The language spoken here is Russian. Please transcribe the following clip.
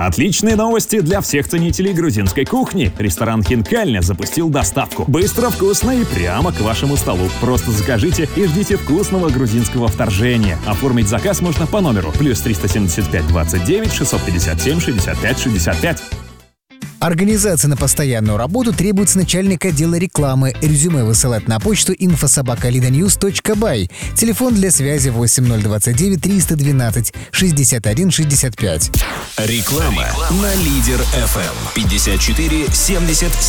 Отличные новости для всех ценителей грузинской кухни. Ресторан «Хинкальня» запустил доставку. Быстро, вкусно и прямо к вашему столу. Просто закажите и ждите вкусного грузинского вторжения. Оформить заказ можно по номеру +375 29 657 65 65. Организация на постоянную работу требуется начальник отдела рекламы. Резюме высылать на почту info@lidanews.by. Телефон для связи 8029 312 61 65. Реклама на Лидер FM 54 70